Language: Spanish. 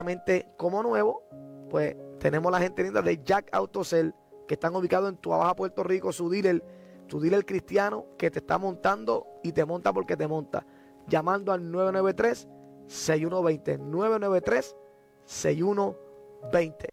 como nuevo, pues tenemos la gente linda de Jack Autocel, que están ubicados en Tua Baja, Puerto Rico, tu dealer cristiano que te está montando y te monta porque te monta. Llamando al 993-6120, 993-6120.